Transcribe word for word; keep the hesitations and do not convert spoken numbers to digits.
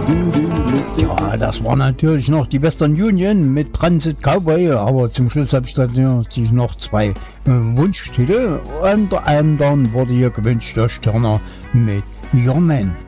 Ja, das war natürlich noch die Western Union mit Transit Cowboy, aber zum Schluss habe ich dann natürlich noch zwei äh, Wunschtitel. Unter anderem wurde hier gewünscht der Stirner mit Your Man.